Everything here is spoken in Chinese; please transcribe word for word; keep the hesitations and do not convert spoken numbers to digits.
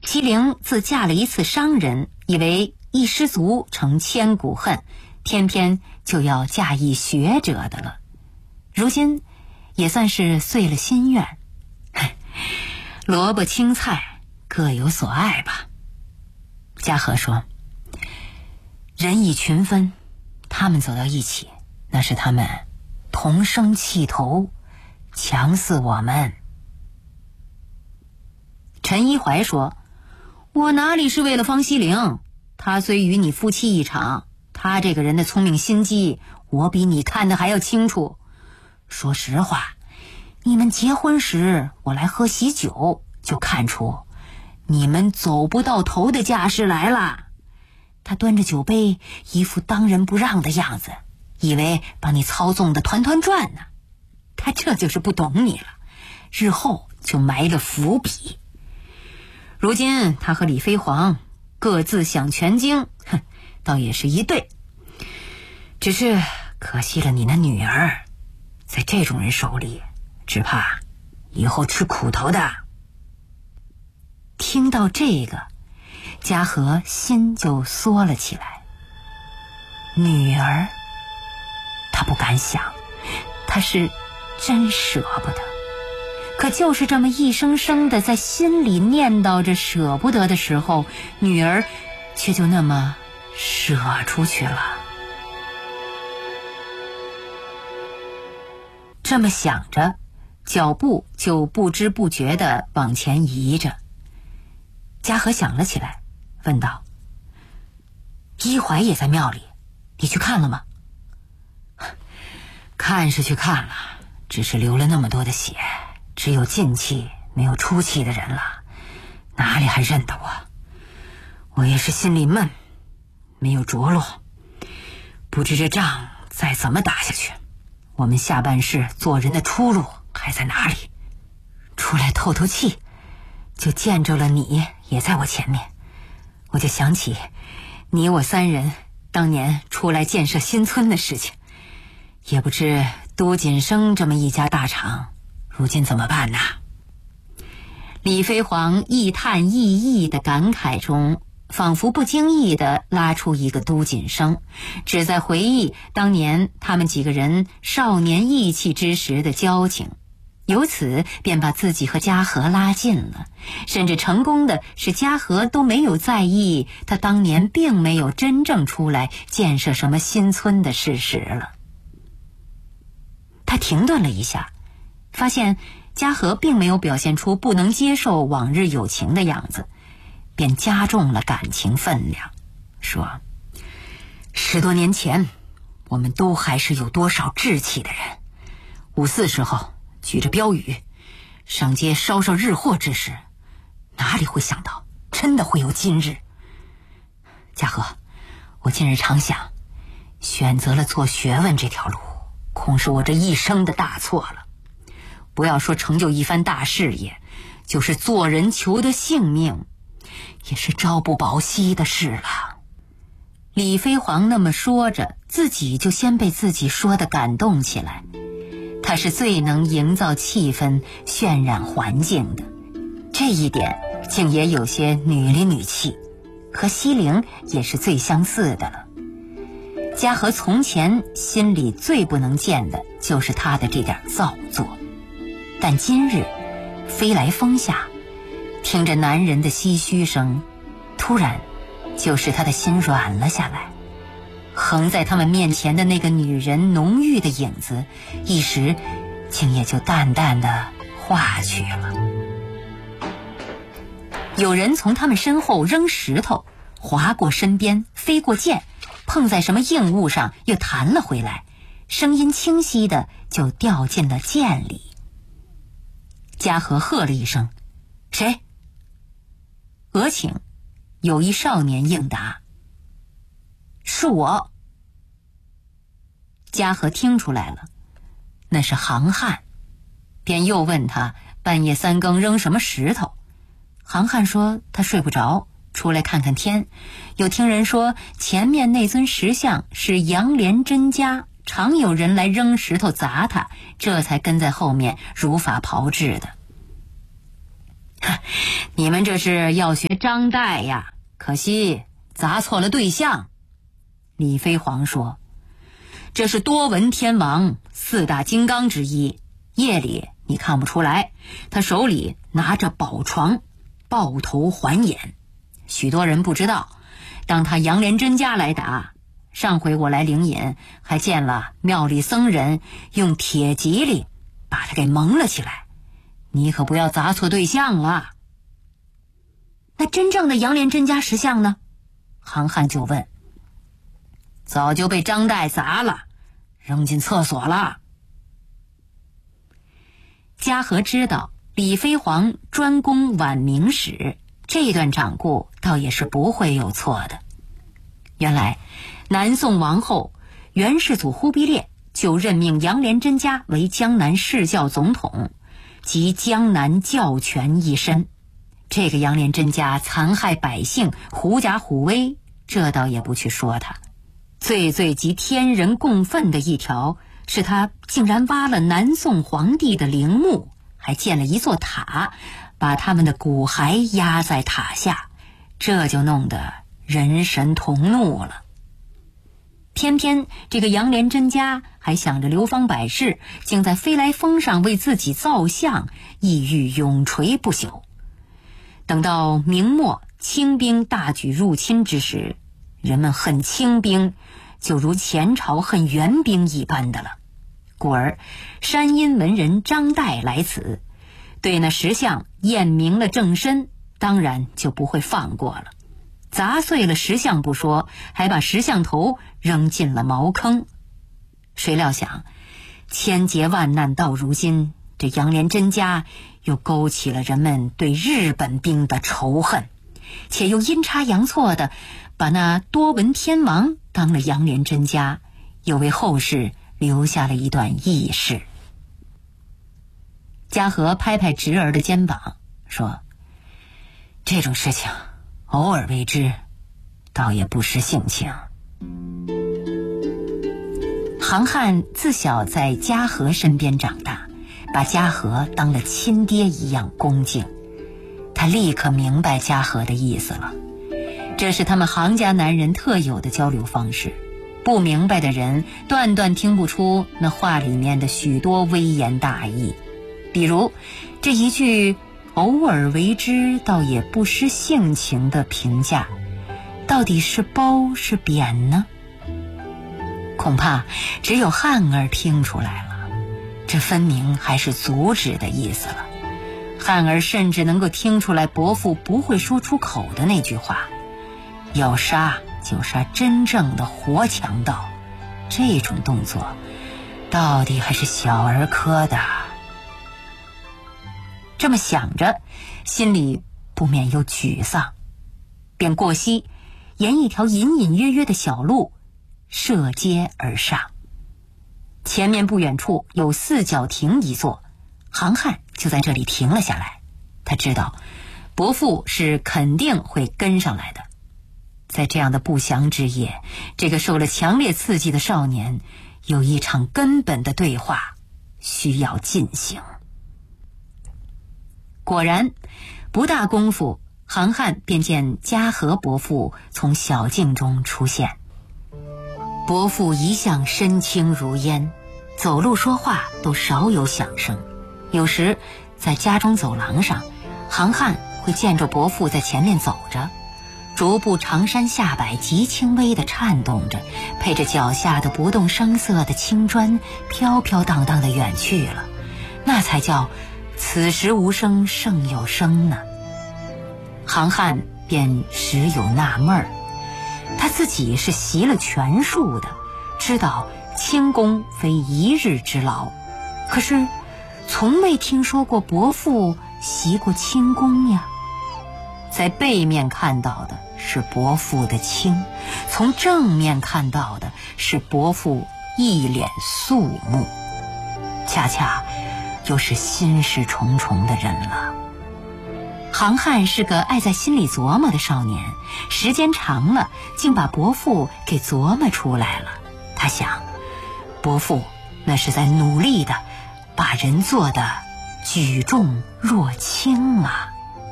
西陵自嫁了一次商人，以为一失足成千古恨，偏偏就要嫁一学者的了。如今也算是遂了心愿，萝卜青菜各有所爱吧。嘉禾说，人以群分，他们走到一起，那是他们同生气头，强似我们。陈一怀说，我哪里是为了方西陵，他虽与你夫妻一场，他这个人的聪明心机，我比你看得还要清楚。说实话，你们结婚时我来喝喜酒，就看出你们走不到头的架势来了。他端着酒杯，一副当仁不让的样子，以为把你操纵的团团转呢。他这就是不懂你了，日后就埋了伏笔。如今他和李飞黄各自享全京，哼，倒也是一对。只是可惜了你那女儿，在这种人手里，只怕以后吃苦头的。听到这个，嘉禾心就缩了起来。女儿，他不敢想，他是真舍不得。可就是这么一声声的在心里念叨着舍不得的时候，女儿却就那么舍出去了。这么想着，脚步就不知不觉地往前移着。嘉禾想了起来，问道，一怀也在庙里，你去看了吗？看是去看了，只是流了那么多的血，只有进气没有出气的人了，哪里还认得我？我也是心里闷，没有着落，不知这仗再怎么打下去，我们下半世做人的出路还在哪里？出来透透气，就见着了你也在我前面，我就想起你我三人当年出来建设新村的事情，也不知都锦生这么一家大厂如今怎么办呢？李飞黄一叹一意的感慨中，仿佛不经意地拉出一个都锦生，只在回忆当年他们几个人少年意气之时的交情，由此便把自己和嘉禾拉近了，甚至成功的使嘉禾都没有在意他当年并没有真正出来建设什么新村的事实了。他停顿了一下，发现嘉禾并没有表现出不能接受往日友情的样子，便加重了感情分量，说，十多年前我们都还是有多少志气的人，五四时候举着标语上街烧烧日货之时，哪里会想到真的会有今日。嘉禾，我近日常想，选择了做学问这条路，恐是我这一生的大错了。不要说成就一番大事业，就是做人求得性命，也是朝不保夕的事了。李飞黄那么说着，自己就先被自己说的感动起来。他是最能营造气氛、渲染环境的，这一点竟也有些女里女气，和西陵也是最相似的了。嘉禾从前心里最不能见的就是他的这点造作，但今日飞来峰下，听着男人的唏嘘声，突然就使他的心软了下来。横在他们面前的那个女人浓郁的影子，一时竟也就淡淡的化去了。有人从他们身后扔石头，划过身边，飞过涧，碰在什么硬物上，又弹了回来，声音清晰的就掉进了涧里。嘉禾喝了一声，谁？俄顷，有一少年应答，是我。嘉禾听出来了，那是杭汉，便又问他半夜三更扔什么石头。杭汉说他睡不着，出来看看天，又听人说前面那尊石像是杨连真家，常有人来扔石头砸他，这才跟在后面如法炮制的。 你们这是要学张岱呀，可惜砸错了对象。李飞黄说，这是多闻天王四大金刚之一，夜里你看不出来，他手里拿着宝床，抱头环眼。许多人不知道，当他杨连真家来打，上回我来灵隐，还见了庙里僧人用铁蒺藜把他给蒙了起来。你可不要砸错对象了。那真正的杨连真家石像呢？韩汉就问。早就被张岱砸了，扔进厕所了。嘉禾知道李飞黄专攻晚明史，这段掌故倒也是不会有错的。原来南宋王后元世祖忽必烈就任命杨连真家为江南释教总统，集江南教权一身。这个杨连真家残害百姓，狐假虎威，这倒也不去说他。最最极天人共愤的一条是他竟然挖了南宋皇帝的陵墓，还建了一座塔，把他们的骨骸压在塔下，这就弄得人神同怒了。偏偏这个杨连真家还想着流芳百世，竟在飞来峰上为自己造像，意欲永垂不朽。等到明末清兵大举入侵之时，人们恨清兵就如前朝恨元兵一般的了，故而山阴文人张岱来此，对那石像验明了正身，当然就不会放过了。砸碎了石像不说，还把石像头扔进了茅坑。谁料想千劫万难到如今，这杨连真家又勾起了人们对日本兵的仇恨，且又阴差阳错的把那多闻天王当了杨连真家，又为后世留下了一段轶事。嘉禾拍拍侄儿的肩膀说，这种事情偶尔为之，倒也不失性情。韩汉自小在嘉禾身边长大，把嘉禾当了亲爹一样恭敬。他立刻明白嘉禾的意思了，这是他们杭家男人特有的交流方式。不明白的人断断听不出那话里面的许多微言大义。比如这一句偶尔为之倒也不失性情的评价，到底是褒是贬呢？恐怕只有汉儿听出来了，这分明还是阻止的意思了。汉儿甚至能够听出来伯父不会说出口的那句话，要杀就杀真正的活强盗，这种动作到底还是小儿科的。这么想着，心里不免又沮丧，便过溪沿一条隐隐约约的小路涉街而上。前面不远处有四角亭一座，韩汉就在这里停了下来。他知道伯父是肯定会跟上来的。在这样的不祥之夜，这个受了强烈刺激的少年有一场根本的对话需要进行。果然不大功夫，韩汉便见嘉禾伯父从小径中出现。伯父一向身轻如烟，走路说话都少有响声。有时在家中走廊上，韩汉会见着伯父在前面走着，逐步长衫下摆极轻微地颤动着，配着脚下的不动声色的青砖，飘飘荡荡地远去了。那才叫此时无声胜有声呢。韩汉便时有纳闷儿，他自己是习了拳术的，知道轻功非一日之劳，可是从未听说过伯父习过轻功呀。在背面看到的是伯父的轻，从正面看到的是伯父一脸肃穆，恰恰又是心事重重的人了。韩汉是个爱在心里琢磨的少年，时间长了竟把伯父给琢磨出来了。他想，伯父那是在努力的把人做得举重若轻啊。